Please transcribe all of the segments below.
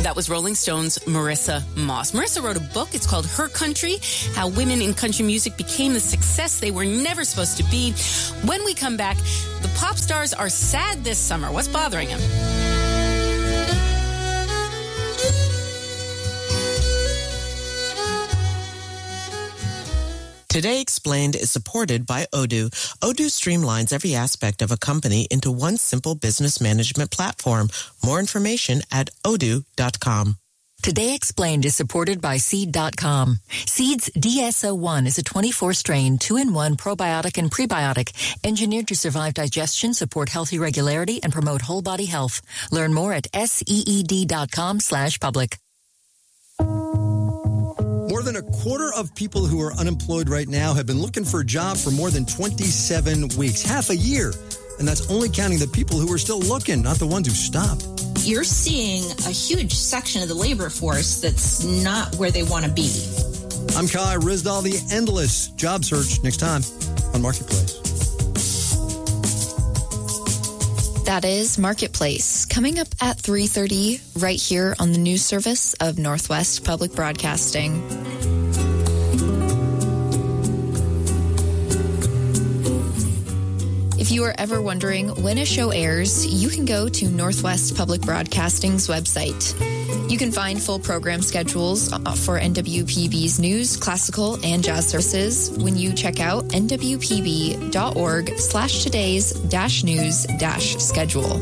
That was Rolling Stone's Marissa Moss. Marissa wrote a book. It's called Her Country, How Women in Country Music Became the Success They Were Never Supposed to Be. When we come back, the pop stars are sad this summer. What's bothering them? Today Explained is supported by Odoo. Odoo streamlines every aspect of a company into one simple business management platform. More information at odoo.com. Today Explained is supported by Seed.com. Seed's DSO1 is a 24-strain, 2-in-1 probiotic and prebiotic, engineered to survive digestion, support healthy regularity, and promote whole body health. Learn more at seed.com/public. More than a quarter of people who are unemployed right now have been looking for a job for more than 27 weeks, half a year. And that's only counting the people who are still looking, not the ones who stopped. You're seeing a huge section of the labor force that's not where they want to be. I'm Kai Ryssdal, the endless job search, next time on Marketplace. That is Marketplace, coming up at 3:30 right here on the news service of Northwest Public Broadcasting. If you are ever wondering when a show airs, you can go to Northwest Public Broadcasting's website. You can find full program schedules for NWPB's news, classical, and jazz services when you check out nwpb.org/today's-news-schedule.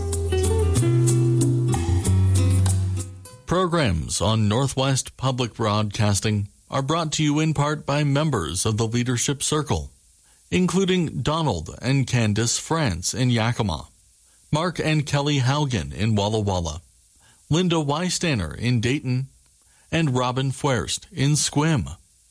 Programs on Northwest Public Broadcasting are brought to you in part by members of the Leadership Circle, including Donald and Candace France in Yakima, Mark and Kelly Haugen in Walla Walla, Linda Weistaner in Dayton, and Robin Fuerst in Sequim.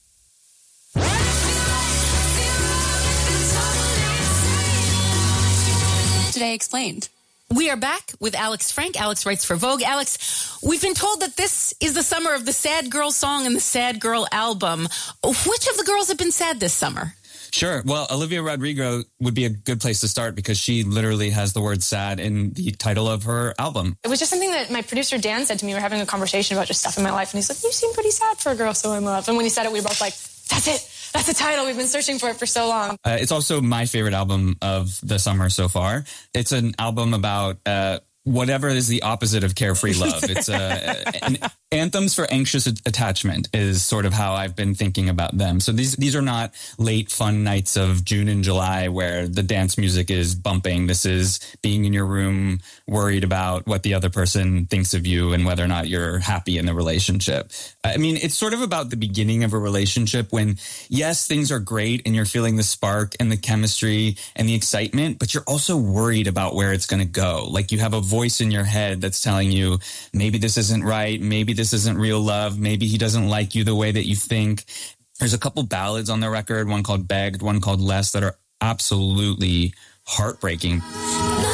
Today Explained. We are back with Alex Frank. Alex writes for Vogue. Alex, we've been told that this is the summer of the Sad Girl song and the Sad Girl album. Which of the girls have been sad this summer? Sure. Well, Olivia Rodrigo would be a good place to start because she literally has the word sad in the title of her album. It was just something that my producer Dan said to me. We were having a conversation about just stuff in my life, and he's like, "You seem pretty sad for a girl so in love." And when he said it, we were both like, "That's it. That's the title. We've been searching for it for so long." It's also my favorite album of the summer so far. It's an album about whatever is the opposite of carefree love. It's anthems for anxious attachment is sort of how I've been thinking about them. So these are not late fun nights of June and July where the dance music is bumping. This is being in your room worried about what the other person thinks of you and whether or not you're happy in the relationship. I mean, it's sort of about the beginning of a relationship when, yes, things are great and you're feeling the spark and the chemistry and the excitement, but you're also worried about where it's going to go. Like you have a voice in your head that's telling you, maybe this isn't right. Maybe this isn't real love. Maybe he doesn't like you the way that you think. There's a couple ballads on the record, one called Begged, one called Less, that are absolutely heartbreaking.